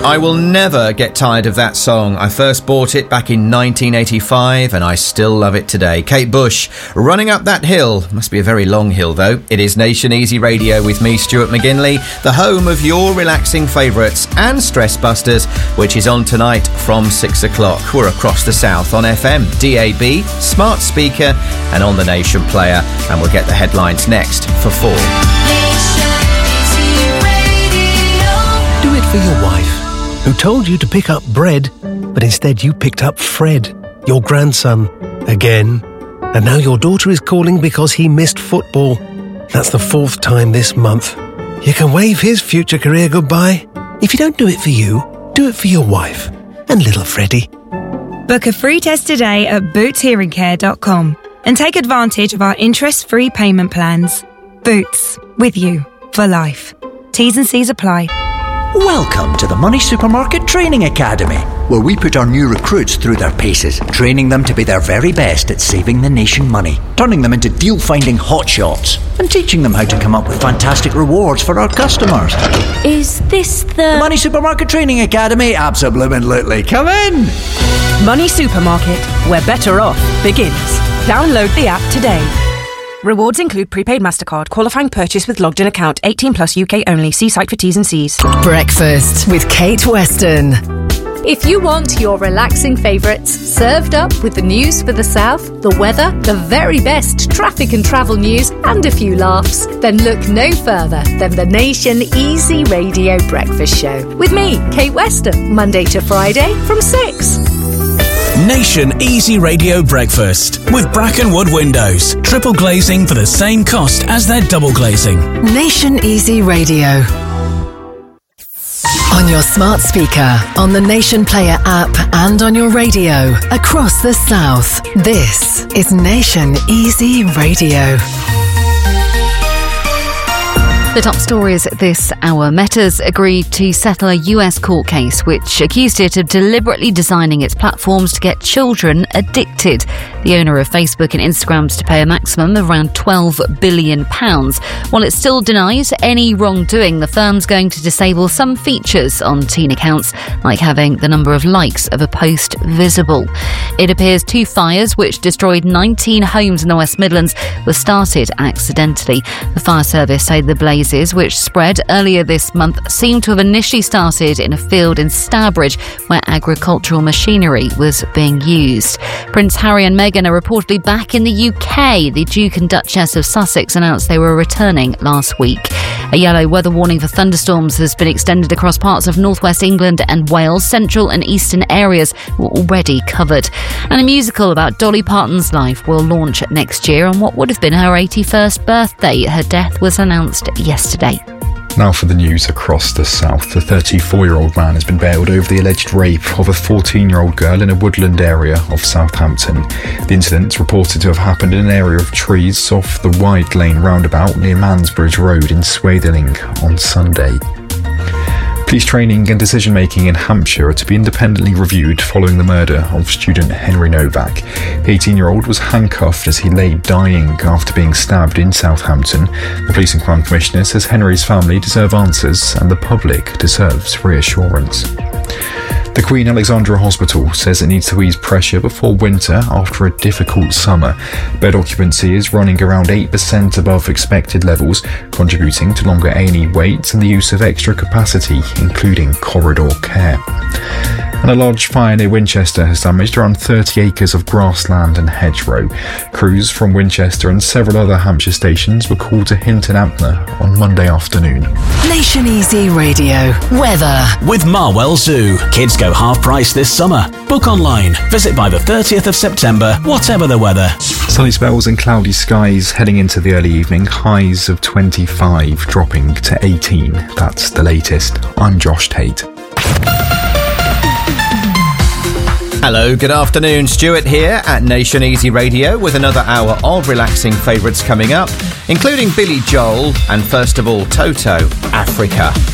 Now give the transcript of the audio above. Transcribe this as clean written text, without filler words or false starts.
I will never get tired of that song. I first bought it back in 1985 and I still love it today. Kate Bush, Running Up That Hill. Must be a very long hill though. It is Nation Easy Radio with me, Stuart McGinley, the home of your relaxing favourites and Stress Busters, which is on tonight from 6 o'clock. We're across the south on FM, DAB, smart speaker and on the Nation player. And we'll get the headlines next for 4. Do it for your wife, who told you to pick up bread, but instead you picked up Fred, your grandson, again. And now your daughter is calling because he missed football. That's the 4th time this month. You can wave his future career goodbye. If you don't do it for you, do it for your wife and little Freddie. Book a free test today at bootshearingcare.com and take advantage of our interest-free payment plans. Boots, with you for life. T's and C's apply. Welcome to the Money Supermarket Training Academy, where we put our new recruits through their paces, training them to be their very best at saving the nation money, turning them into deal-finding hotshots, and teaching them how to come up with fantastic rewards for our customers. Is this the Money Supermarket Training Academy? Absolutely. Come in! Money Supermarket, where better off begins. Download the app today. Rewards include prepaid MasterCard, qualifying purchase with logged in account, 18 plus UK only. See site for T's and C's. Breakfast with Kate Weston. If you want your relaxing favourites served up with the news for the south, the weather, the very best traffic and travel news, and a few laughs, then look no further than the Nation Easy Radio Breakfast Show. With me, Kate Weston, Monday to Friday from 6. Nation Easy Radio Breakfast with Brackenwood Windows. Triple glazing for the same cost as their double glazing. Nation Easy Radio. On your smart speaker, on the Nation Player app and on your radio across the south. This is Nation Easy Radio. The top stories this hour. Meta's agreed to settle a US court case which accused it of deliberately designing its platforms to get children addicted. The owner of Facebook and Instagram's to pay a maximum of around £12 billion. While it still denies any wrongdoing, the firm's going to disable some features on teen accounts, like having the number of likes of a post visible. It appears 2 fires which destroyed 19 homes in the West Midlands were started accidentally. The fire service said the blaze, which spread earlier this month, seemed to have initially started in a field in Starbridge where agricultural machinery was being used. Prince Harry and Meghan are reportedly back in the UK. The Duke and Duchess of Sussex announced they were returning last week. A yellow weather warning for thunderstorms has been extended across parts of northwest England and Wales. Central and eastern areas were already covered. And a musical about Dolly Parton's life will launch next year on what would have been her 81st birthday. Her death was announced yesterday. Now for the news across the south. A 34-year-old man has been bailed over the alleged rape of a 14-year-old girl in a woodland area of Southampton. The incident is reported to have happened in an area of trees off the Wide Lane roundabout near Mansbridge Road in Swatheling on Sunday. Police training and decision-making in Hampshire are to be independently reviewed following the murder of student Henry Novak. The 18-year-old was handcuffed as he lay dying after being stabbed in Southampton. The Police and Crime Commissioner says Henry's family deserve answers and the public deserves reassurance. The Queen Alexandra Hospital says it needs to ease pressure before winter after a difficult summer. Bed occupancy is running around 8% above expected levels, contributing to longer A&E waits and the use of extra capacity, including corridor care. And a large fire near Winchester has damaged around 30 acres of grassland and hedgerow. Crews from Winchester and several other Hampshire stations were called to Hinton Ampner on Monday afternoon. Nation Easy Radio. Weather. With Marwell Zoo. Kids go half price this summer. Book online. Visit by the 30th of September, whatever the weather. Sunny spells and cloudy skies heading into the early evening. Highs of 25, dropping to 18. That's the latest. I'm Josh Tate. Hello, good afternoon. Stuart here at Nation Easy Radio with another hour of relaxing favourites coming up, including Billy Joel and first of all Toto, Africa.